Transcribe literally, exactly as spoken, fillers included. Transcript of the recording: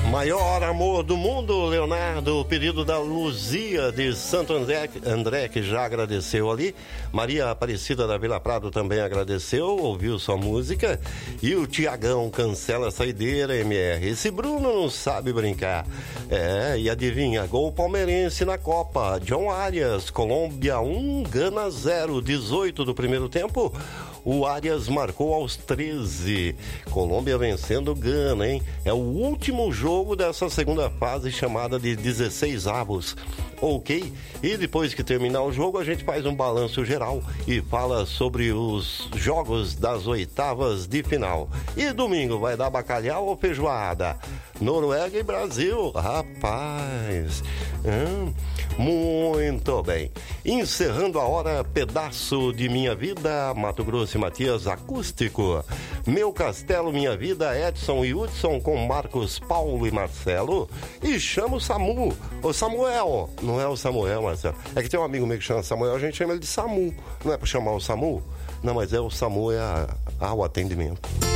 Maior amor do mundo, Leonardo, pedido da Luzia de Santo André, André, que já agradeceu ali. Maria Aparecida da Vila Prado também agradeceu, ouviu sua música. E o Tiagão cancela a saideira, M R. Esse Bruno não sabe brincar. É, e adivinha, gol palmeirense na Copa. John Arias, Colômbia um, Gana zero, dezoito do primeiro tempo. O Arias marcou aos treze. Colômbia vencendo Gana, hein? É o último jogo dessa segunda fase chamada de dezesseis avos. Ok? E depois que terminar o jogo, a gente faz um balanço geral e fala sobre os jogos das oitavas de final. E domingo vai dar bacalhau ou feijoada? Noruega e Brasil, rapaz. Hum, muito bem. Encerrando a hora, pedaço de minha vida, Mato Grosso e Matias acústico. Meu Castelo, Minha Vida, Edson e Hudson com Marcos, Paulo e Marcelo. E chama o Samu, o Samuel. Não é o Samuel, Marcelo. É que tem um amigo meu que chama Samuel, a gente chama ele de Samu. Não é pra chamar o Samu? Não, mas é o Samu, é a, ah, o atendimento.